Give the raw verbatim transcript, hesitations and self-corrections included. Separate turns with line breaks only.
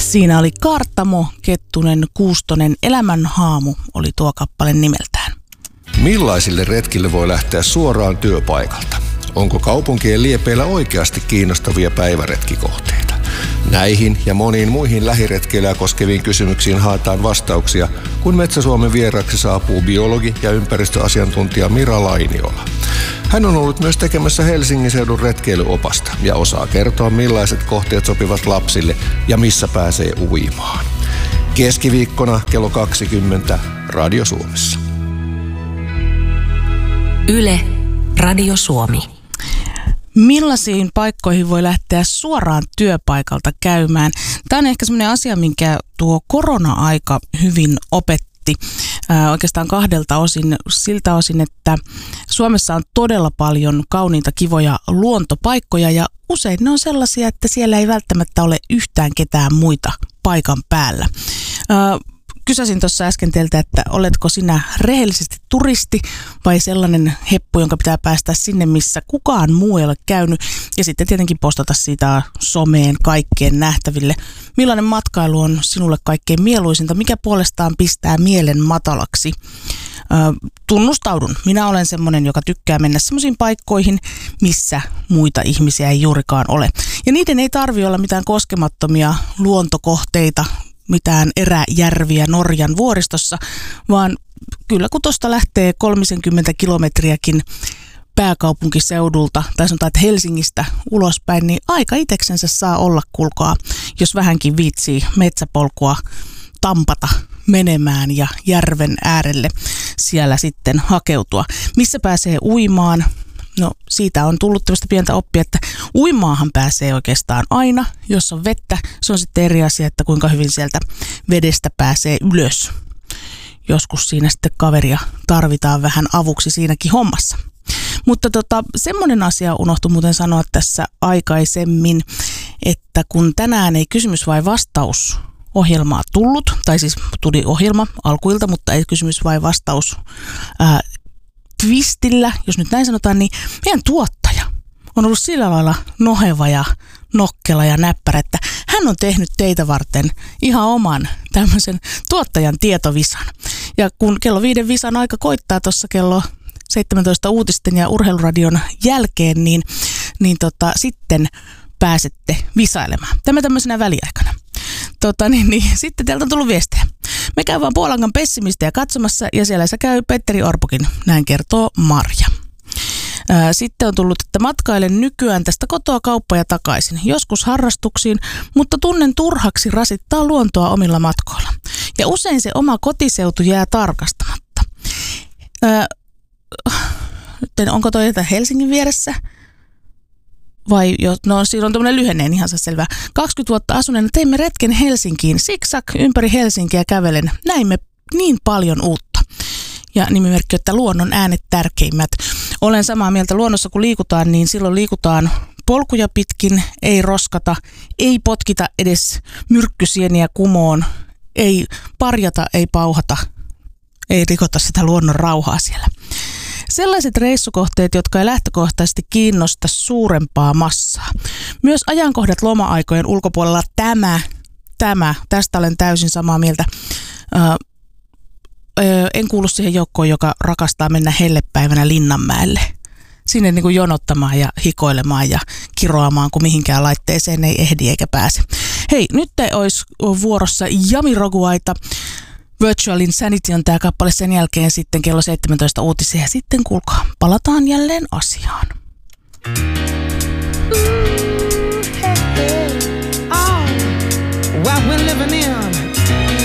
Siinä oli Kaartamo, Kettunen, Kuustonen, Elämän haamu oli tuo kappale nimeltään.
Millaisille retkille voi lähteä suoraan työpaikalta? Onko kaupunkien liepeillä oikeasti kiinnostavia päiväretkikohteita? Näihin ja moniin muihin lähiretkeilyä koskeviin kysymyksiin haetaan vastauksia, kun Metsä-Suomen vieraksi saapuu biologi ja ympäristöasiantuntija Mira Lainiola. Hän on ollut myös tekemässä Helsingin seudun retkeilyopasta ja osaa kertoa, millaiset kohteet sopivat lapsille ja missä pääsee uimaan. Keskiviikkona kello kaksikymmentä Radio Suomessa.
Yle, Radio Suomi.
Millaisiin paikkoihin voi lähteä suoraan työpaikalta käymään? Tämä on ehkä sellainen asia, minkä tuo korona-aika hyvin opetti. Ää, oikeastaan kahdelta osin. Siltä osin, että Suomessa on todella paljon kauniita, kivoja luontopaikkoja ja usein ne on sellaisia, että siellä ei välttämättä ole yhtään ketään muita paikan päällä. Ää, Kysäsin tuossa äsken teiltä, että oletko sinä rehellisesti turisti vai sellainen heppu, jonka pitää päästä sinne, missä kukaan muu ei ole käynyt. Ja sitten tietenkin postata siitä someen kaikkeen nähtäville. Millainen matkailu on sinulle kaikkein mieluisinta? Mikä puolestaan pistää mielen matalaksi? Ö, tunnustaudun. Minä olen semmoinen, joka tykkää mennä semmoisiin paikkoihin, missä muita ihmisiä ei juurikaan ole. Ja niiden ei tarvitse olla mitään koskemattomia luontokohteita, mitään eräjärviä Norjan vuoristossa, vaan kyllä kun tuosta lähtee kolmekymmentä kilometriäkin pääkaupunkiseudulta, tai sanotaan, että Helsingistä ulospäin, niin aika iteksensä saa olla, kuulkaa, jos vähänkin viitsii metsäpolkua tampata menemään ja järven äärelle siellä sitten hakeutua. Missä pääsee uimaan? No siitä on tullut tämmöistä pientä oppia, että uimaahan pääsee oikeastaan aina, jos on vettä. Se on sitten eri asia, että kuinka hyvin sieltä vedestä pääsee ylös. Joskus siinä sitten kaveria tarvitaan vähän avuksi siinäkin hommassa. Mutta tota, semmoinen asia unohtui muuten sanoa tässä aikaisemmin, että kun tänään ei kysymys vai vastaus ohjelmaa tullut, tai siis tuli ohjelma alkuilta, mutta ei kysymys vai vastaus ää, twistillä, jos nyt näin sanotaan, niin meidän tuottaja on ollut sillä lailla noheva ja nokkela ja näppärä, että hän on tehnyt teitä varten ihan oman tämmöisen tuottajan tietovisan. Ja kun kello viiden visan aika koittaa tuossa kello seitsemäntoista uutisten ja urheiluradion jälkeen, niin, niin tota, sitten pääsette visailemaan. Tämä tämmöisenä väliaikana. Tota, niin, niin, sitten teiltä on tullut viestejä. Me käydään Puolangan pessimistejä katsomassa ja siellä se käy Petteri Orpokin, näin kertoo Marja. Sitten on tullut, että matkailen nykyään tästä kotoa kauppa ja takaisin, joskus harrastuksiin, mutta tunnen turhaksi rasittaa luontoa omilla matkoilla. Ja usein se oma kotiseutu jää tarkastamatta. Öö, onko toi Helsingin vieressä? Vai jo, no siinä on tämmöinen lyhenneen ihan selvä. kaksikymmentä vuotta asuneena teimme retken Helsinkiin, siksak ympäri Helsinkiä kävelen. Näimme niin paljon uutta. Ja nimimerkki, että luonnon äänet tärkeimmät. Olen samaa mieltä, luonnossa kun liikutaan, niin silloin liikutaan polkuja pitkin, ei roskata, ei potkita edes myrkkysieniä kumoon, ei parjata, ei pauhata, ei rikota sitä luonnon rauhaa siellä. Sellaiset reissukohteet, jotka ei lähtökohtaisesti kiinnosta suurempaa massaa. Myös ajankohdat loma-aikojen ulkopuolella tämä, tämä, tästä olen täysin samaa mieltä. Ö, ö, en kuulu siihen joukkoon, joka rakastaa mennä hellepäivänä Linnanmäelle. Sinne niin kuin jonottamaan ja hikoilemaan ja kiroamaan, kun mihinkään laitteeseen ei ehdi eikä pääse. Hei, nyt olisi vuorossa Jamiroquaita. Virtual Insanity on tämä kappale, sen jälkeen sitten kello seitsemäntoista uutisia ja sitten kuulkaa, palataan jälleen asiaan.